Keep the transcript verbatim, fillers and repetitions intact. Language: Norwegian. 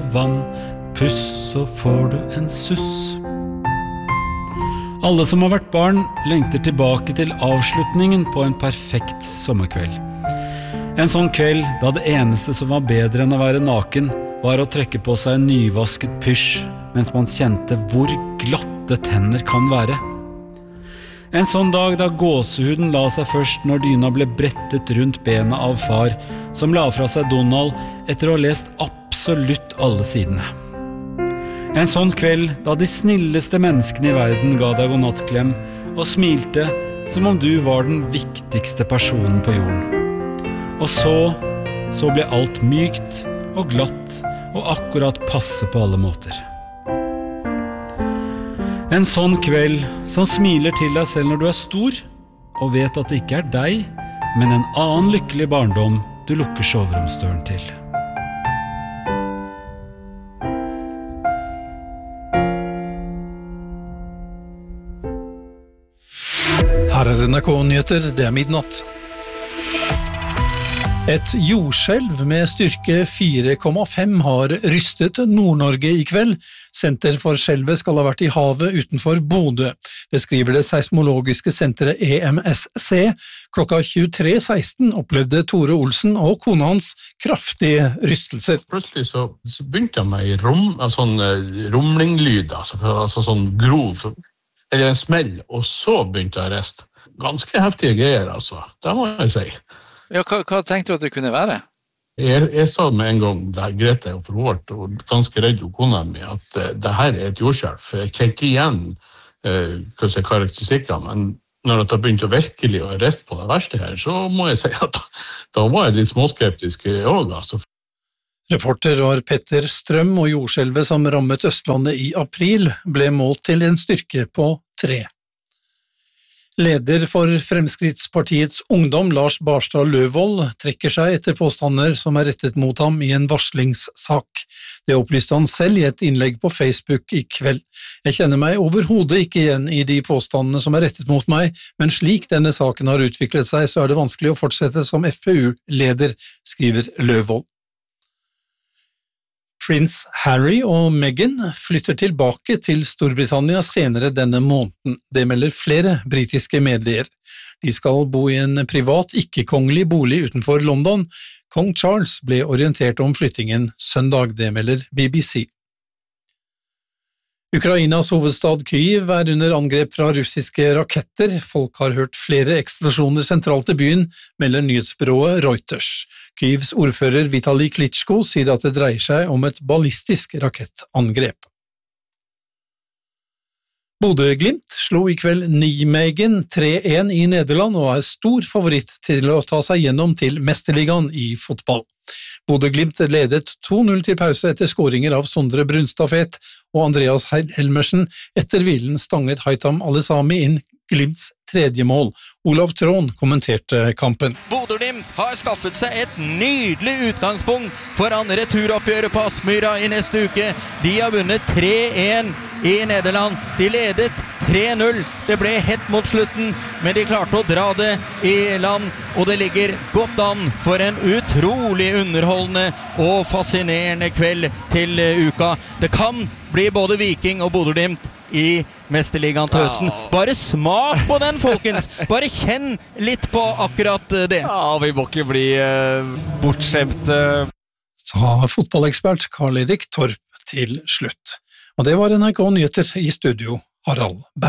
vann, puss så får du en suss. Alle som har vært barn lengter tilbake til avslutningen på en perfekt sommerkveld. En sånn kveld da det eneste som var bedre enn å være naken var å trekke på seg en nyvasket pysj mens man kjente hvor glatte tenner kan være. En sånn dag da gåsehuden la seg først når dyna ble brettet rundt bena av far, som la fra seg Donald etter å ha lest absolutt alle sidene. En sånn kveld da de snilleste menneskene i verden ga deg god nattklem og smilte som om du var den viktigste personen på jorden. Og så, så ble alt mykt og glatt og akkurat passe på alle måter. En sånn kveld som smiler til deg selv når du er stor, og vet at det ikke er deg, men en annen lykkelig barndom du lukker soveromsdøren til. Her er N R K-nyheter, det er midnatt. Et jordskjelv med styrke fire komma fem har rystet Nord-Norge i kveld. Senter for skjelvet skal ha vært i havet utenfor Bodø. Det skriver det seismologiske senteret E M S C. Klokka tjuetre seksten opplevde Tore Olsen og kona hans kraftige rystelser. Plutselig så, så begynte jeg med en rom, en sånn rumlinglyd, altså, altså sånn grov, eller en smell, og så begynte jeg å reste. Ganske heftige greier, altså. Det må jeg si. Ja, hva, hva tenkte du at det kunne være? Jeg, jeg sa med en gang, da Grete og forhårt, og ganske redd og kona mi, at uh, det her er et jordskjelv, for jeg kjente igjen uh, hva jeg karakteristikker, men når jeg begynte å virkelig å reste på det verste her, så må jeg si at da var jeg litt småskeptisk også, altså. Reporter var Petter Strøm, og jordskjelvet som rammet Østlandet i april ble målt til en styrke på tre. Leder for Fremskrittspartiets ungdom, Lars Barstad Løvold, trekker seg etter påstander som er rettet mot ham i en varslingssak. Det opplyste han selv i et innlegg på Facebook i kveld. Jeg kjenner meg overhodet ikke igjen i de påstandene som er rettet mot meg, men slik denne saken har utviklet seg, så er det vanskelig å fortsette som F P U-leder, skriver Løvold. Prins Harry og Meghan flytter tilbake til Storbritannia senere denne måneden. Det melder flere britiske medier. De skal bo i en privat, ikke-kongelig bolig utenfor London. Kong Charles ble orientert om flyttingen søndag, det melder B B C. Ukrainas hovedstad Kyiv er under angrep fra russiske raketter. Folk har hørt flere eksplosjoner sentralt i byen, melder nyhetsbyrået Reuters. Kyivs ordfører Vitali Klitschko sier at det dreier seg om et ballistisk rakettangrep. Bodø-Glimt slo i kveld Nijmegen tre en i Nederland og er stor favoritt til å ta seg gjennom til Mesterligaen i fotball. Bodø-Glimt ledet to null til pause etter skåringer av Sondre Brunstafet og Andreas Helmersen. Etter hvilen stanget Haitham Alesami inn Glimts tredje mål. Olav Trån kommenterte kampen. Bodø-Glimt har skaffet seg et nydelig utgangspunkt foran returoppgjøret på Aspmyra i neste uke. De har vunnet tre en i Nederland. De ledet tre null. Det ble hett mot slutten, men de klarte å dra det i land, og det ligger godt an for en utrolig underholdende og fascinerende kveld til uka. Det kan bli både Viking og Bodø-Glimt i Mesterligaen til høsten. Bare smak på den, folkens! Bare kjenn litt på akkurat det. Ja, vi må ikke bli uh, bortskjemte. Sa fotballekspert Karl Erik Torp til slutt. Og det var N R K Nyheter, i studio Harald Berg.